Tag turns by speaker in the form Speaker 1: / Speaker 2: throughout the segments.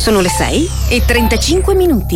Speaker 1: Sono le 6:35.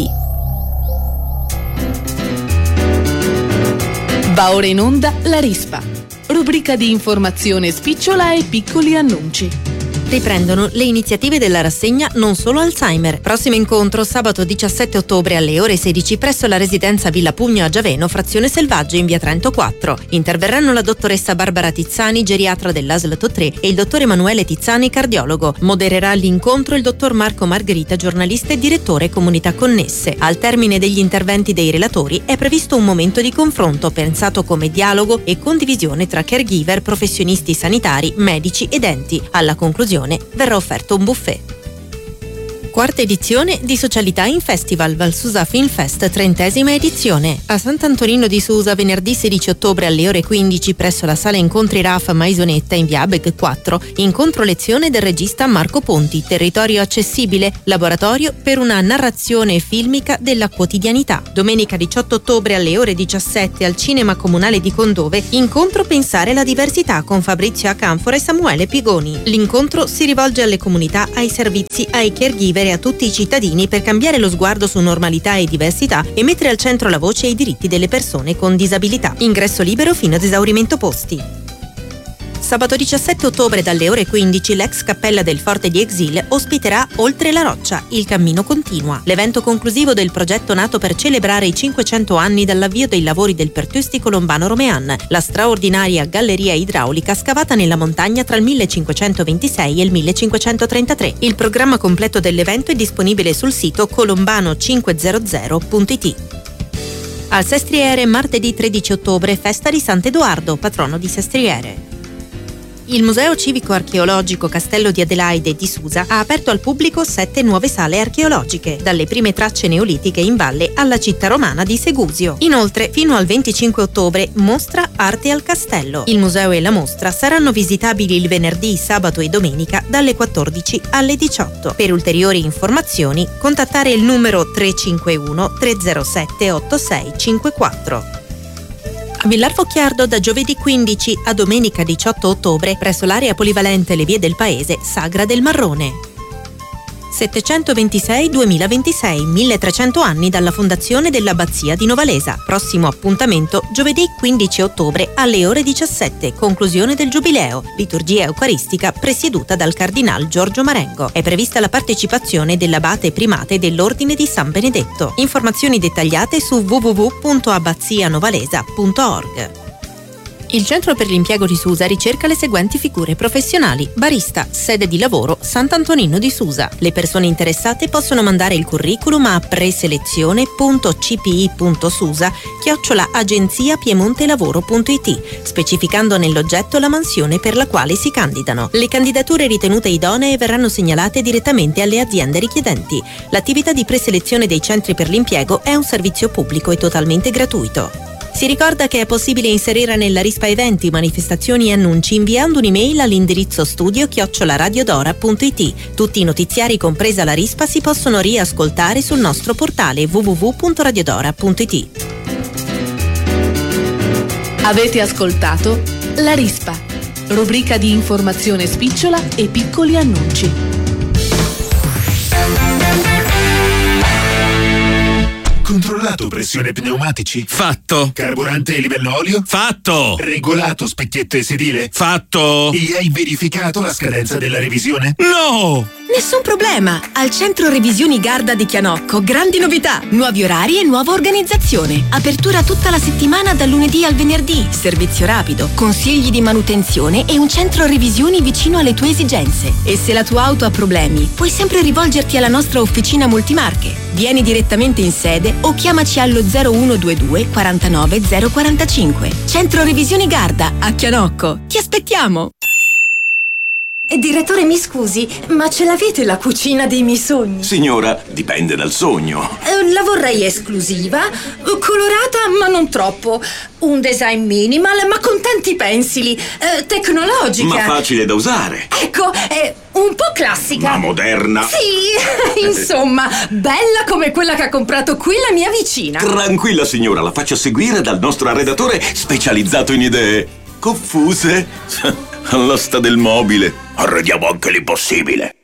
Speaker 2: Va ora in onda La Rispa, rubrica di informazione spicciola e piccoli annunci.
Speaker 3: Riprendono le iniziative della rassegna Non Solo Alzheimer. Prossimo incontro sabato 17 ottobre alle ore 16 presso la residenza Villa Pugno a Giaveno, frazione Selvaggio in via Trento 4. Interverranno la dottoressa Barbara Tizzani, geriatra dell'ASL Totré, e il dottor Emanuele Tizzani, cardiologo. Modererà l'incontro il dottor Marco Margherita, giornalista e direttore Comunità Connesse. Al termine degli interventi dei relatori è previsto un momento di confronto pensato come dialogo e condivisione tra caregiver, professionisti sanitari, medici ed enti. Alla conclusione verrà offerto un buffet. Quarta edizione di Socialità in Festival, Valsusa Film Fest, 30ª edizione. A Sant'Antonino di Susa, venerdì 16 ottobre alle ore 15 presso la sala incontri RAF Maisonetta in via Abeg 4, incontro lezione del regista Marco Ponti, territorio accessibile, laboratorio per una narrazione filmica della quotidianità. Domenica 18 ottobre alle ore 17 al Cinema Comunale di Condove, incontro Pensare la diversità con Fabrizio Acanfora e Samuele Pigoni. L'incontro si rivolge alle comunità, ai servizi, ai caregiver e a tutti i cittadini per cambiare lo sguardo su normalità e diversità e mettere al centro la voce e i diritti delle persone con disabilità. Ingresso libero fino ad esaurimento posti. Sabato 17 ottobre dalle ore 15 l'ex cappella del Forte di Exil ospiterà Oltre la Roccia, il cammino continua, l'evento conclusivo del progetto nato per celebrare i 500 anni dall'avvio dei lavori del pertustico Lombano Romean, la straordinaria galleria idraulica scavata nella montagna tra il 1526 e il 1533. Il programma completo dell'evento è disponibile sul sito colombano500.it. Al Sestriere, martedì 13 ottobre, festa di Sant'Edoardo, patrono di Sestriere. Il Museo Civico Archeologico Castello di Adelaide di Susa ha aperto al pubblico 7 nuove sale archeologiche, dalle prime tracce neolitiche in valle alla città romana di Segusio. Inoltre, fino al 25 ottobre, mostra Arte al Castello. Il museo e la mostra saranno visitabili il venerdì, sabato e domenica dalle 14 alle 18. Per ulteriori informazioni, contattare il numero 351 307 8654. A Villar Focchiardo da giovedì 15 a domenica 18 ottobre presso l'area polivalente Le Vie del Paese, Sagra del Marrone. 726-2026, 1300 anni dalla fondazione dell'Abbazia di Novalesa. Prossimo appuntamento giovedì 15 ottobre alle ore 17, conclusione del Giubileo, liturgia eucaristica presieduta dal Cardinal Giorgio Marengo. È prevista la partecipazione dell'abate primate dell'Ordine di San Benedetto. Informazioni dettagliate su www.abbazianovalesa.org. Il Centro per l'Impiego di Susa ricerca le seguenti figure professionali: barista, sede di lavoro Sant'Antonino di Susa. Le persone interessate possono mandare il curriculum a preselezione.cpi.susa@agenziapiemontelavoro.it, specificando nell'oggetto la mansione per la quale si candidano. Le candidature ritenute idonee verranno segnalate direttamente alle aziende richiedenti. L'attività di preselezione dei centri per l'impiego è un servizio pubblico e totalmente gratuito. Si ricorda che è possibile inserire nella Rispa eventi, manifestazioni e annunci inviando un'email all'indirizzo studio@radiodora.it. Tutti i notiziari, compresa la Rispa, si possono riascoltare sul nostro portale www.radiodora.it.
Speaker 2: Avete ascoltato La Rispa, rubrica di informazione spicciola e piccoli annunci.
Speaker 4: Controllato pressione pneumatici?
Speaker 5: Fatto.
Speaker 4: Carburante e livello olio?
Speaker 5: Fatto.
Speaker 4: Regolato specchietto e sedile?
Speaker 5: Fatto.
Speaker 4: E hai verificato la scadenza della revisione?
Speaker 5: No!
Speaker 1: Nessun problema! Al Centro Revisioni Garda di Chianocco, grandi novità! Nuovi orari e nuova organizzazione. Apertura tutta la settimana dal lunedì al venerdì. Servizio rapido, consigli di manutenzione e un centro revisioni vicino alle tue esigenze. E se la tua auto ha problemi, puoi sempre rivolgerti alla nostra officina multimarche. Vieni direttamente in sede o chiamaci allo 0122 49 045. Centro Revisioni Garda a Chianocco. Ti aspettiamo!
Speaker 6: Direttore, mi scusi, ma ce l'avete la cucina dei miei sogni?
Speaker 7: Signora, dipende dal sogno.
Speaker 6: La vorrei esclusiva, colorata ma non troppo, un design minimal ma con tanti pensili, tecnologica.
Speaker 7: Ma facile da usare.
Speaker 6: Ecco, un po' classica.
Speaker 7: Ma moderna.
Speaker 6: Sì, insomma, bella come quella che ha comprato qui la mia vicina.
Speaker 7: Tranquilla signora, la faccio seguire dal nostro arredatore specializzato in idee confuse. All'asta del mobile. Arrediamo anche l'impossibile.